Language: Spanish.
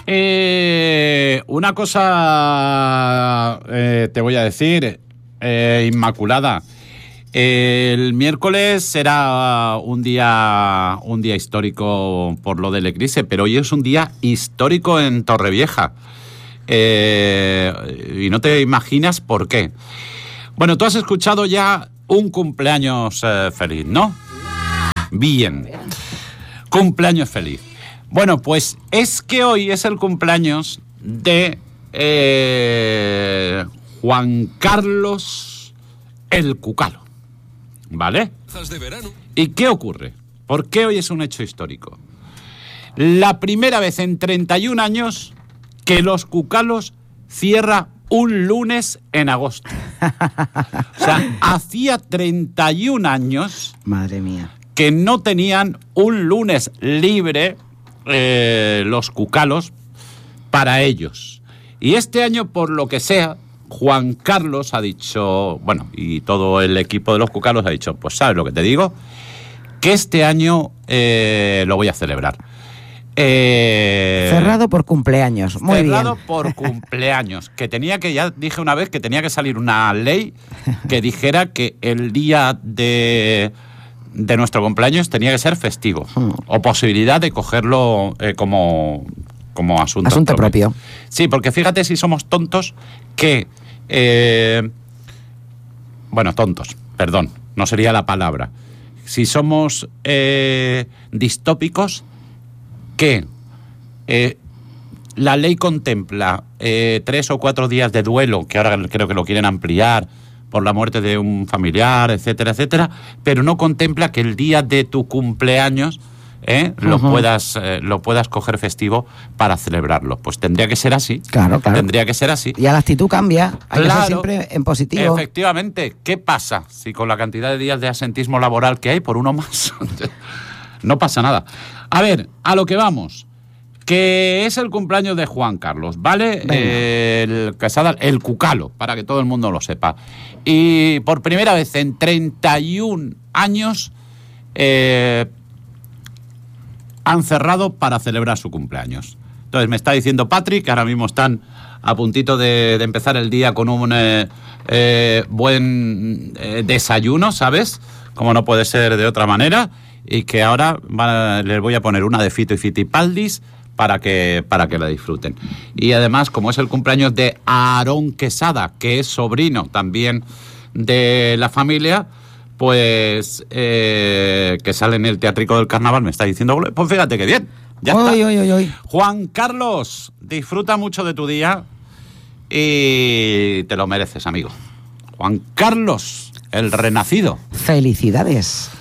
Una cosa te voy a decir, Inmaculada. El miércoles será un día histórico por lo del eclipse, pero hoy es un día histórico en Torrevieja. Y no te imaginas por qué. Bueno, tú has escuchado ya un cumpleaños feliz, ¿no? Bien. Cumpleaños feliz. Bueno, pues es que hoy es el cumpleaños de Juan Carlos el Cucalo, ¿vale? ¿Y qué ocurre? ¿Por qué hoy es un hecho histórico? La primera vez en 31 años que Los Cucalos cierra un lunes en agosto. O sea, hacía 31 años... Madre mía. Que no tenían un lunes libre Los Cucalos para ellos. Y este año, por lo que sea, Juan Carlos ha dicho, bueno, y todo el equipo de Los Cucalos ha dicho, pues ¿sabes lo que te digo? Que este año lo voy a celebrar. Cerrado por cumpleaños, muy cerrado bien. por cumpleaños, que tenía que, ya dije una vez, que tenía que salir una ley que dijera que el día de nuestro cumpleaños tenía que ser festivo, o posibilidad de cogerlo como asunto propio. Sí, porque fíjate si somos tontos que... bueno, tontos, perdón, no sería la palabra. Si somos distópicos, que la ley contempla 3 o 4 días de duelo, que ahora creo que lo quieren ampliar por la muerte de un familiar, etcétera, etcétera, pero no contempla que el día de tu cumpleaños lo puedas coger festivo para celebrarlo. Pues tendría que ser así. Claro. Tendría que ser así. Y la actitud cambia. Hay que ser Claro, siempre en positivo. Efectivamente. ¿Qué pasa si con la cantidad de días de asentismo laboral que hay, por uno más, no pasa nada? A ver, a lo que vamos. Que es el cumpleaños de Juan Carlos, ¿vale? El Cucalo, para que todo el mundo lo sepa. Y por primera vez en 31 años han cerrado para celebrar su cumpleaños. Entonces me está diciendo Patrick que ahora mismo están a puntito de empezar el día con un buen desayuno, ¿sabes? Como no puede ser de otra manera. Y que ahora les voy a poner una de Fito y Fitipaldis para que la disfruten. Y además, como es el cumpleaños de Aarón Quesada, que es sobrino también de la familia, pues que sale en el Teatrico del Carnaval, me está diciendo, pues fíjate que bien, ya está. Juan Carlos, disfruta mucho de tu día y te lo mereces, amigo. Juan Carlos, el renacido. Felicidades.